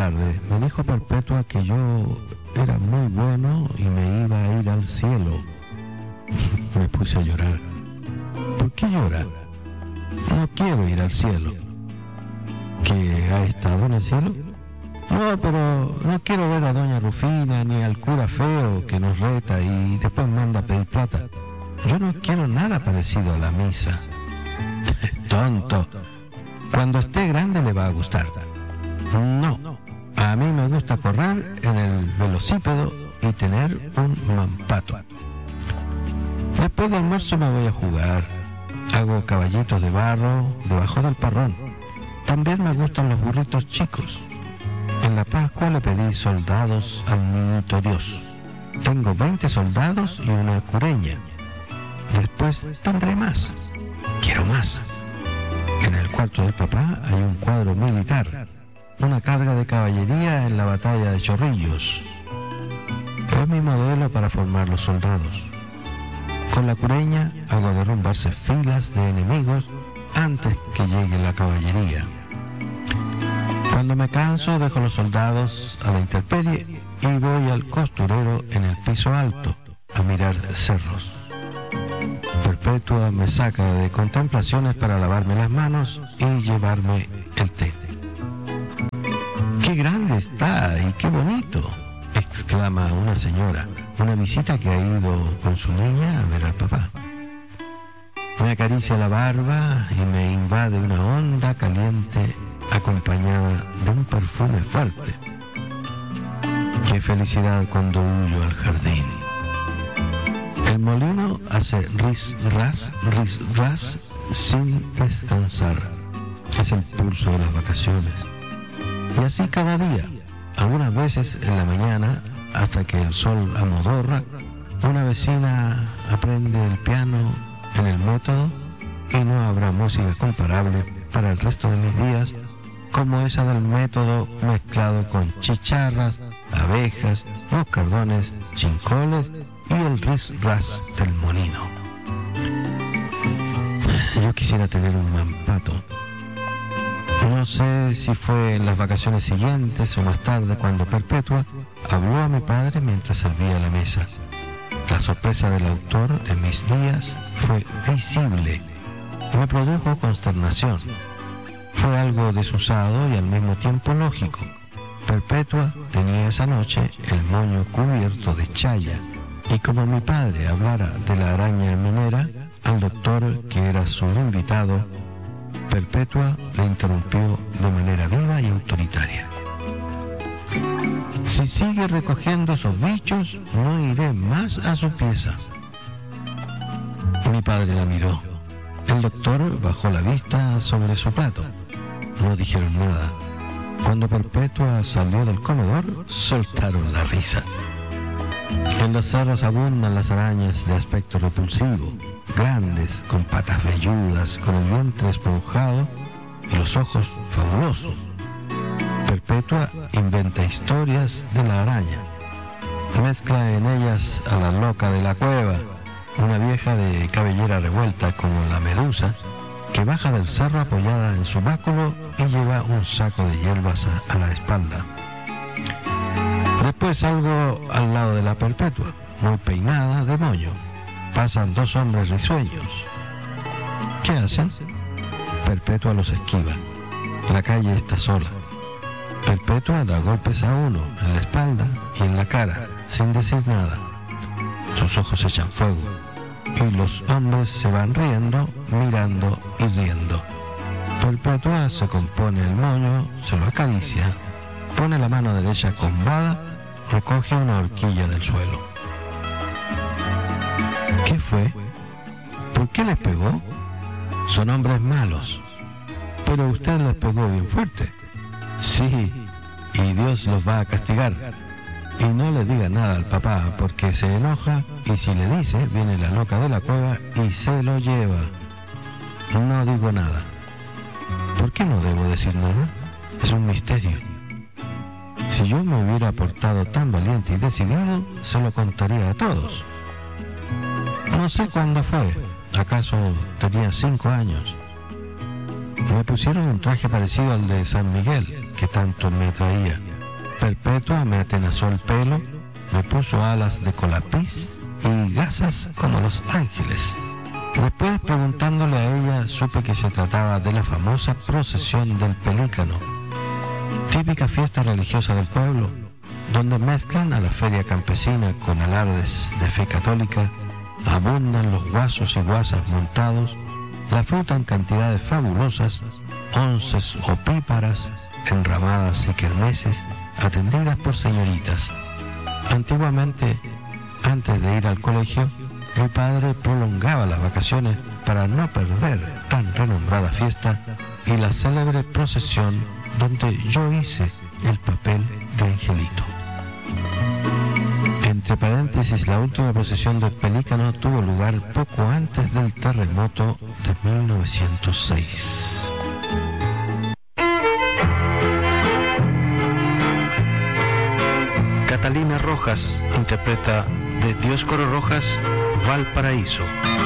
tarde me dijo Perpetua que yo era muy bueno y me iba a ir al cielo. Me puse a llorar. ¿Por qué llorar? No quiero ir al cielo. ¿Que ha estado en el cielo? No, pero no quiero ver a doña Rufina ni al cura feo que nos reta y después manda a pedir plata. Yo no quiero nada parecido a la misa. Tonto. Cuando esté grande le va a gustar. No, a mí me gusta correr en el velocípedo y tener un mampato. Después del almuerzo me voy a jugar. Hago caballitos de barro debajo del parrón. También me gustan los burritos chicos. En la Pascua le pedí soldados al niñito Dios. Tengo 20 soldados y una cureña. Después tendré más. Quiero más. En el cuarto del papá hay un cuadro militar. Una carga de caballería en la batalla de Chorrillos. Es mi modelo para formar los soldados. Con la cureña hago derrumbarse filas de enemigos antes que llegue la caballería. Cuando me canso dejo los soldados a la intemperie y voy al costurero en el piso alto a mirar cerros. Perpetua me saca de contemplaciones para lavarme las manos y llevarme el té. ¡Qué grande está y qué bonito!, exclama una señora, una visita que ha ido con su niña a ver al papá. Me acaricia la barba y me invade una onda caliente acompañada de un perfume fuerte. ¡Qué felicidad cuando huyo al jardín! El molino hace ris, ras, sin descansar. Es el pulso de las vacaciones. Y así cada día, algunas veces en la mañana, hasta que el sol amodorra, una vecina aprende el piano en el método y no habrá música comparable para el resto de mis días como esa del método mezclado con chicharras, abejas, moscardones, chincoles y el ris-ras del molino. Yo quisiera tener un mampato. No sé si fue en las vacaciones siguientes o más tarde cuando Perpetua habló a mi padre mientras servía la mesa. La sorpresa del autor de mis días fue visible. Me produjo consternación. Fue algo desusado y al mismo tiempo lógico. Perpetua tenía esa noche el moño cubierto de chaya, y como mi padre hablara de la araña minera al doctor que era su invitado, Perpetua le interrumpió de manera viva y autoritaria. Si sigue recogiendo esos bichos, no iré más a su pieza. Mi padre la miró. El doctor bajó la vista sobre su plato. No dijeron nada. Cuando Perpetua salió del comedor, soltaron las risas. En los cerros abundan las arañas de aspecto repulsivo, grandes, con patas velludas, con el vientre esponjado y los ojos fabulosos. Perpetua inventa historias de la araña. Mezcla en ellas a la loca de la cueva, una vieja de cabellera revuelta como la medusa, que baja del cerro apoyada en su báculo y lleva un saco de hierbas a la espalda. Después salgo al lado de la Perpetua, muy peinada de moño. Pasan dos hombres risueños. ¿Qué hacen? Perpetua los esquiva. La calle está sola. Perpetua da golpes a uno en la espalda y en la cara, sin decir nada. Sus ojos echan fuego y los hombres se van riendo, mirando y riendo. Perpetua se compone el moño, se lo acaricia, pone la mano derecha combada, recoge una horquilla del suelo. ¿Qué fue? ¿Por qué les pegó? Son hombres malos. Pero usted les pegó bien fuerte. Sí, y Dios los va a castigar. Y no le diga nada al papá porque se enoja y si le dice, viene la loca de la cueva y se lo lleva. No digo nada. ¿Por qué no debo decir nada? Es un misterio. Si yo me hubiera portado tan valiente y decidido, se lo contaría a todos. No sé cuándo fue. ¿Acaso tenía 5 años? Me pusieron un traje parecido al de San Miguel, que tanto me traía. Perpetua me atenazó el pelo, me puso alas de colapiz y gasas como los ángeles. Después, preguntándole a ella, supe que se trataba de la famosa procesión del pelícano, típica fiesta religiosa del pueblo, donde mezclan a la feria campesina con alardes de fe católica, abundan los guasos y guasas montados, la fruta en cantidades fabulosas, onces o píparas, enramadas y kermeses, atendidas por señoritas. Antiguamente, antes de ir al colegio, mi padre prolongaba las vacaciones para no perder tan renombrada fiesta y la célebre procesión donde yo hice el papel de angelito. Entre paréntesis, la última procesión del pelícano tuvo lugar poco antes del terremoto de 1906. Catalina Rojas interpreta de Dioscoro Rojas, Valparaíso.